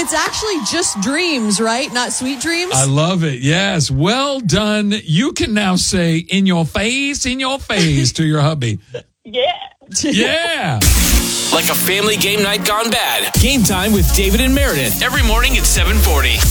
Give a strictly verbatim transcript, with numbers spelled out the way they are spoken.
it's actually just dreams, right? Not sweet dreams. I love it. Yes. Well done. You can now say in your face, in your face to your hubby. Yeah. Yeah. Like a family game night gone bad. Game time with David and Meredith every morning at seven forty.